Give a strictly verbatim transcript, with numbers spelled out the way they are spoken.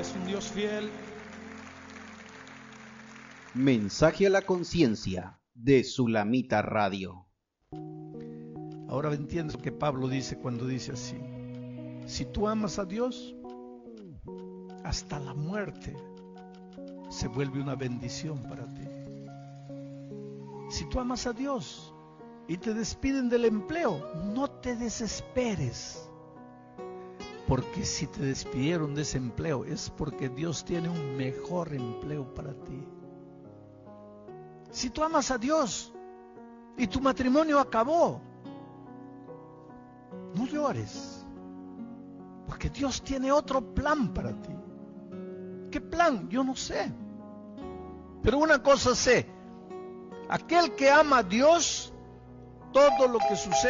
es un Dios fiel. Mensaje a la conciencia de Sulamita Radio. Ahora entiendes lo que Pablo dice cuando dice así: si tú amas a Dios, hasta la muerte se vuelve una bendición para ti. Si tú amas a Dios y te despiden del empleo, no te desesperes, porque si te despidieron de ese empleo es porque Dios tiene un mejor empleo para ti. Si tú amas a Dios y tu matrimonio acabó, no llores, porque Dios tiene otro plan para ti. ¿Qué plan? Yo no sé. Pero una cosa sé: aquel que ama a Dios, todo lo que sucede